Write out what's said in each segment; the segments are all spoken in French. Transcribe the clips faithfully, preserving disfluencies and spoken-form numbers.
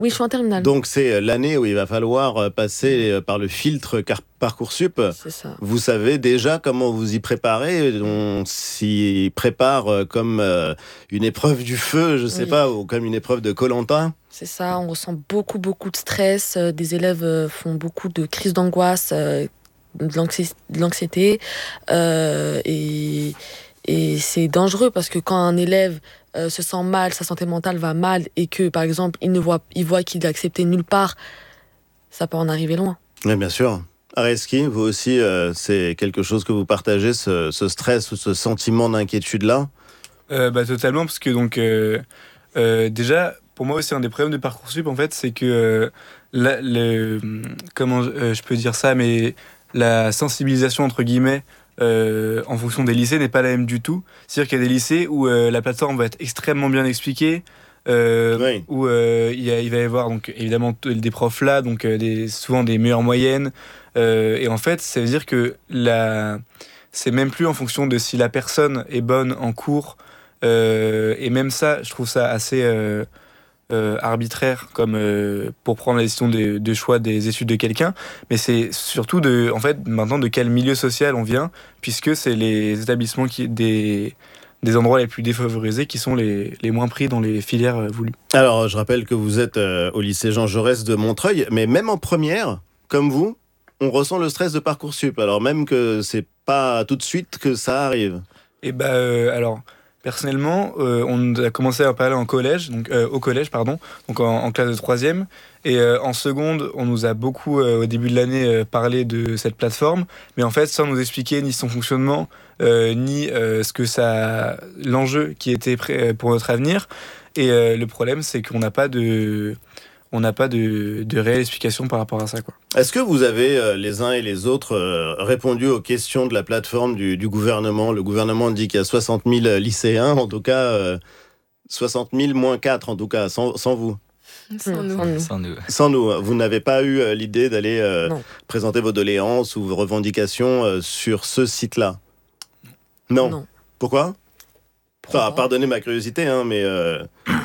Oui, je suis en terminale. Donc c'est l'année où il va falloir passer par le filtre Car- Parcoursup. C'est ça. Vous savez déjà comment vous y préparez? On s'y prépare comme euh, une épreuve du feu, je sais Oui. pas, ou comme une épreuve de Koh-Lanta. C'est ça, on ressent beaucoup, beaucoup de stress. Euh, Des élèves euh, font beaucoup de crises d'angoisse, euh, de l'anxi- de l'anxiété. Euh, et, et c'est dangereux parce que quand un élève euh, se sent mal, sa santé mentale va mal et que, par exemple, il, ne voit, il voit qu'il est accepté nulle part, ça peut en arriver loin. Oui, bien sûr. Areski, vous aussi, euh, c'est quelque chose que vous partagez, ce, ce stress ou ce sentiment d'inquiétude-là? Euh, bah, totalement, parce que donc, euh, euh, déjà, pour moi aussi, un des problèmes de Parcoursup, en fait, c'est que, euh, la- le, comment euh, je peux dire ça, mais la sensibilisation, entre guillemets, euh, en fonction des lycées n'est pas la même du tout. C'est-à-dire qu'il y a des lycées où euh, la plateforme va être extrêmement bien expliquée, euh, Oui. où euh, il, y a- il va y avoir donc, évidemment t- des profs là, donc euh, des, souvent des meilleures moyennes. Euh, et en fait, ça veut dire que la, c'est même plus en fonction de si la personne est bonne en cours. Euh, et même ça, je trouve ça assez euh, euh, arbitraire comme euh, pour prendre la décision de, de choix des études de quelqu'un. Mais c'est surtout de, en fait, maintenant de quel milieu social on vient, puisque c'est les établissements qui, des, des endroits les plus défavorisés qui sont les, les moins pris dans les filières euh, voulues. Alors, je rappelle que vous êtes euh, au lycée Jean Jaurès de Montreuil, mais même en première, comme vous, on ressent le stress de Parcoursup, alors même que c'est pas tout de suite que ça arrive. Et bah euh, alors personnellement, euh, on a commencé à en parler en collège, donc euh, au collège pardon, donc en, en classe de troisième, et euh, en seconde, on nous a beaucoup euh, au début de l'année euh, parlé de cette plateforme, mais en fait sans nous expliquer ni son fonctionnement, euh, ni euh, ce que ça, l'enjeu qui était prêt pour notre avenir. Et euh, le problème, c'est qu'on n'a pas de on n'a pas de, de réelle explication par rapport à ça, quoi. Est-ce que vous avez, euh, les uns et les autres, euh, répondu aux questions de la plateforme du, du gouvernement? Le gouvernement dit qu'il y a soixante mille lycéens, en tout cas, euh, soixante mille moins quatre, en tout cas, sans, sans vous. Sans nous. Sans nous. Sans nous. Sans nous. Vous n'avez pas eu euh, l'idée d'aller euh, Non. présenter vos doléances ou vos revendications euh, sur ce site-là? Non. Non. Pourquoi? Pourquoi Enfin, pardonnez ma curiosité, hein, mais euh,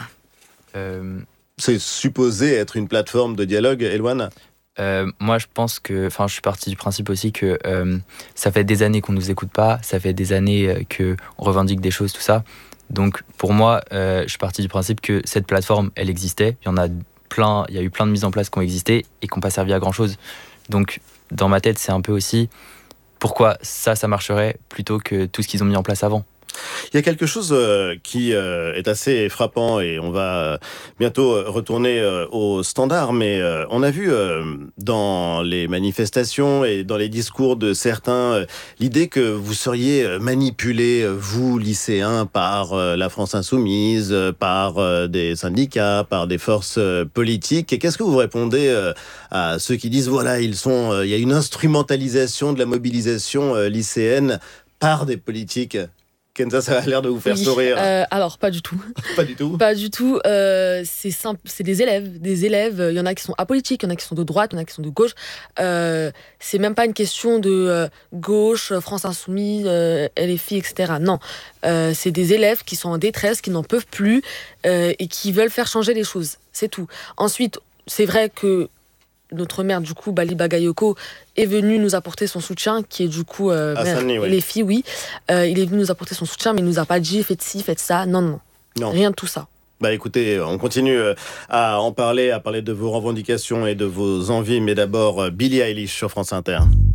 Euh, c'est supposé être une plateforme de dialogue, Eloane? Euh, moi, je pense que, enfin, je suis parti du principe aussi que euh, ça fait des années qu'on nous écoute pas, ça fait des années euh, que on revendique des choses, tout ça. Donc, pour moi, euh, je suis parti du principe que cette plateforme, elle existait. Il y en a plein, il y a eu plein de mises en place qui ont existé et qui n'ont pas servi à grand chose. Donc, dans ma tête, c'est un peu aussi pourquoi ça, ça marcherait plutôt que tout ce qu'ils ont mis en place avant. Il y a quelque chose euh, qui euh, est assez frappant et on va euh, bientôt euh, retourner euh, au standard, mais euh, on a vu euh, dans les manifestations et dans les discours de certains euh, l'idée que vous seriez euh, manipulés, euh, vous lycéens, par euh, la France Insoumise, euh, par euh, des syndicats, par des forces euh, politiques. Et qu'est-ce que vous répondez euh, à ceux qui disent voilà, ils sont, euh, il y a une instrumentalisation de la mobilisation euh, lycéenne par des politiques? Kenza, ça a l'air de vous faire Oui, sourire. euh, alors, pas du tout. Pas du tout. Pas du tout. Euh, c'est simple, c'est des élèves. Des élèves, il y en a qui sont apolitiques, il y en a qui sont de droite, il y en a qui sont de gauche. Euh, c'est même pas une question de euh, gauche, France Insoumise, euh, L F I, et cetera. Non. Euh, c'est des élèves qui sont en détresse, qui n'en peuvent plus euh, et qui veulent faire changer les choses. C'est tout. Ensuite, c'est vrai que notre maire, du coup, Bali Bagayoko, est venu nous apporter son soutien, qui est du coup euh, Ah, maire, Sané, oui. les filles, oui. Euh, il est venu nous apporter son soutien, mais il nous a pas dit faites ci, faites ça. Non, non, Non. rien de tout ça. Bah écoutez, on continue euh, à en parler, à parler de vos revendications et de vos envies, mais d'abord euh, Billie Eilish sur France Inter.